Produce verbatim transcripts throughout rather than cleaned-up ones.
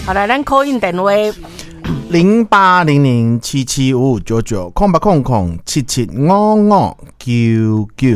好来，咱 call in 电话零八零零七七五五九九空八空空七七五五九九。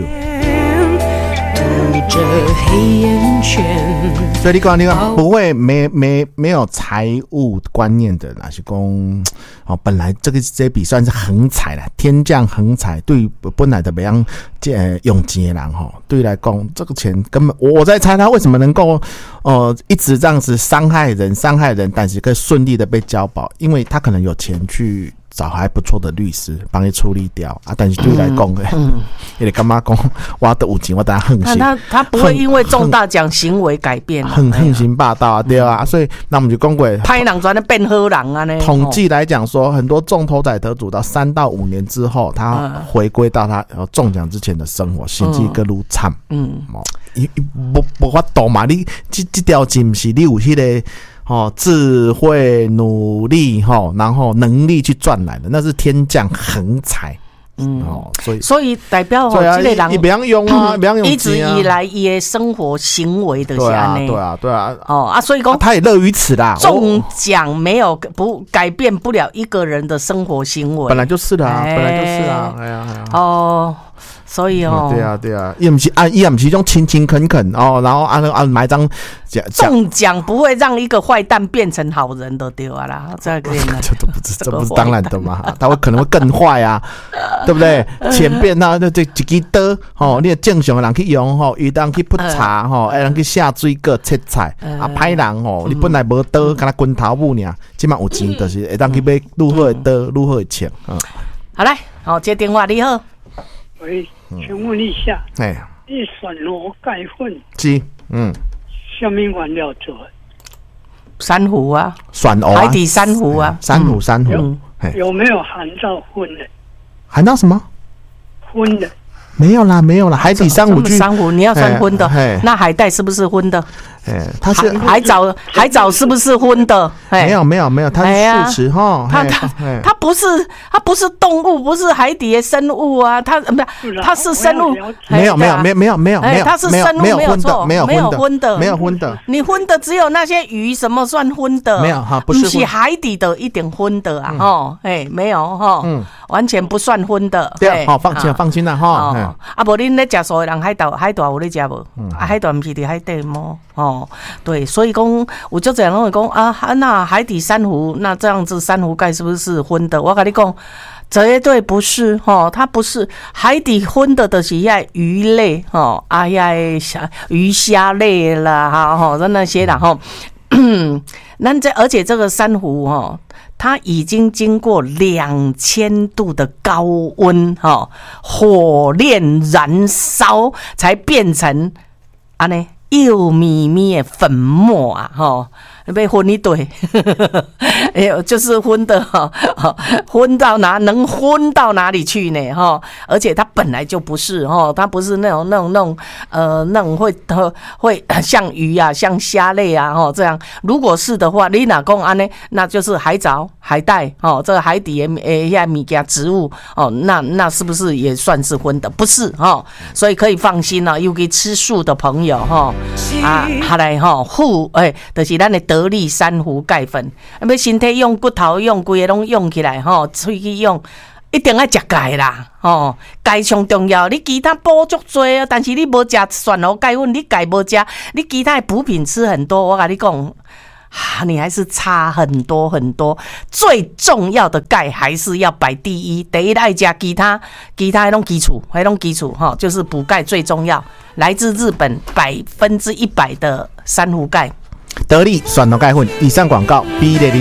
所以你讲，你讲不会没没没有财务观念的，那是讲哦，本来这个这笔算是横财啦，天降横财，对于本来的别样呃用钱的人哈，对来讲这个钱根本，我在猜他为什么能够呃一直这样子伤害人伤害人，但是可以顺利的被交保，因为他可能有钱去找还不错的律师帮你处理掉啊，但是对来讲诶，你干嘛讲我得有钱，我等下横行， 他他不会因为中大奖行为改变， 很横行霸道啊，对啊，所以那我们就讲过， 歹人转的变好人啊呢。 统计来讲说，很多中头奖得主到三到五年之后，他回归到他中奖之前的生活，甚至更如惨。嗯，伊无无法度嘛，你这这条金是你有迄个。哦，智慧、努力，哈，然后能力去赚来的，那是天降横财。嗯，哦，所以所以代表哦， 这个人你不要用啊，不要用、啊。 一直以来，伊的生活行为的是安尼， 对啊，对啊，对啊。 哦啊，所以讲、啊、 他也乐于此啦。 中奖没有不改变不了一个人的生活行为， 本来就是的啊，欸、本来就是啊，哎呀，哎呀。 哦。所以哦、 嗯，对啊，对啊，也不是啊，也不是种勤勤恳恳哦，然后啊啊买张中奖不会让一个坏蛋变成好人的，对啊啦，这个这都不是，这不是当然的嘛，他会可能会更坏啊，对不对？钱变啊，这这一支刀吼，你正常的人去用吼，有人去扑茶吼，有人去下水果切菜啊，歹人吼，你本来无刀，敢若滚头母尔，即马有钱就是会当去买愈好的刀，愈好的枪。嗯， 好来，好接电话，你好。 喂，请问一下， 哎， 你选螺钙粉是，嗯， 什么原料做的？ 珊瑚啊， 选藕啊， 海底珊瑚啊， 珊瑚珊瑚， 有没有含到荤的？ 含到什么？ 荤的？ 没有啦，没有啦，海底珊瑚珊瑚你要算荤的，那海带是不是荤的？哎， 它是海藻，海藻是不是荤的？ 没有没有没有，它是素食哈。 它它它不是它不是动物，不是海底的生物啊，它不是它是生物。 没有没有没有没有没有没有， 它是生物没有错， 没有荤的， 没有荤的。 你荤的只有那些鱼，什么算荤的？ 没有哈，不是是海底的一点荤的啊，哦，哎，没有哈，嗯，完全不算荤的。 对，好放心放心啦哈。 啊，无恁咧食素的人海藻海藻有咧食无？啊，海藻不是伫海底吗？哦，对，所以讲，我就这样认为讲啊，那海底珊瑚，那这样子珊瑚钙是不是荤的？我跟你讲，绝对不是哈，它不是海底荤的，就是遐鱼类哈，啊遐虾鱼虾类啦哈哈，那些啦哈。那这而且这个珊瑚哈，它已经经过两千度的高温哈，火炼燃烧才变成安尼。幼咪咪的粉末啊，哈，被混一堆，哎呦，就是荤的哈，荤到哪能荤到哪里去呢？哈，而且它本来就不是哈，它不是那种那种那种呃那种会会像鱼啊、像虾类啊哈这样。如果是的话，你哪讲安呢？那就是海藻、海带哦，这个海底的诶呀米加植物哦，那那是不是也算是荤的？不是哈，所以可以放心了，尤其吃素的朋友哈。啊，下来吼，富诶，就是咱的得力珊瑚钙粉，要身体用、骨头用、规个拢用起来吼，喙齿用，一定要食钙啦，吼，钙上重要。你其他补足多啊，但是你无食蒜头钙粉，你钙无食，你其他的补品吃很多，我跟你讲。啊，你还是差很多很多。最重要的钙还是要摆第一，第一爱加其他其他那种基础，那种基础哈，就是补钙最重要。来自日本百分之一百的珊瑚钙， 得力蒜头钙粉。以上广告 B 零零。